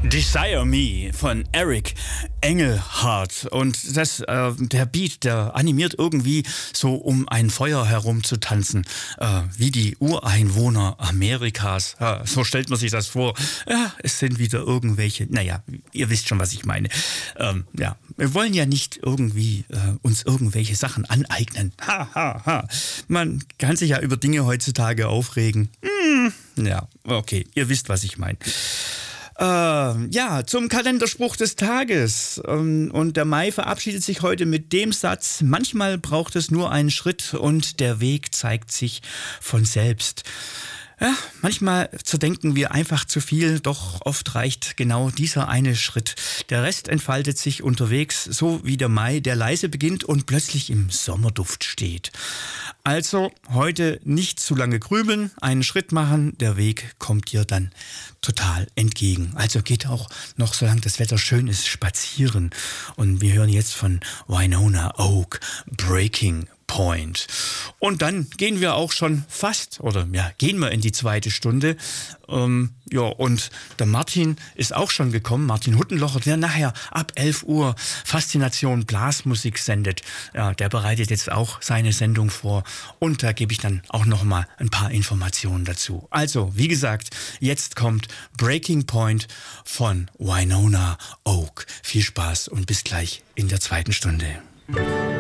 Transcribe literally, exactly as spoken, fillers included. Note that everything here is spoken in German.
Desire Me von Eric Engelhardt. Und das, äh, der Beat, der animiert irgendwie so, um ein Feuer herum zu tanzen, äh, wie die Ureinwohner Amerikas. Ja, so stellt man sich das vor. Ja, es sind wieder irgendwelche, naja, ihr wisst schon, was ich meine. Ähm, ja, wir wollen ja nicht irgendwie äh, uns irgendwelche Sachen aneignen. Ha, ha, ha. Man kann sich ja über Dinge heutzutage aufregen. Hm, ja, okay, ihr wisst, was ich meine. Äh, ja, zum Kalenderspruch des Tages. Ähm, und der Mai verabschiedet sich heute mit dem Satz: Manchmal braucht es nur einen Schritt und der Weg zeigt sich von selbst. Ja, manchmal zerdenken wir einfach zu viel, doch oft reicht genau dieser eine Schritt. Der Rest entfaltet sich unterwegs, so wie der Mai, der leise beginnt und plötzlich im Sommerduft steht. Also heute nicht zu lange grübeln, einen Schritt machen, der Weg kommt dir dann total entgegen. Also geht auch noch, solange das Wetter schön ist, spazieren. Und wir hören jetzt von Winona Oak, Breaking Point. Und dann gehen wir auch schon fast, oder ja, gehen wir in die zweite Stunde. Ähm, ja, und der Martin ist auch schon gekommen, Martin Huttenlocher, der nachher ab elf Uhr Faszination Blasmusik sendet. Ja, der bereitet jetzt auch seine Sendung vor und da gebe ich dann auch noch mal ein paar Informationen dazu. Also, wie gesagt, jetzt kommt Breaking Point von Winona Oak. Viel Spaß und bis gleich in der zweiten Stunde.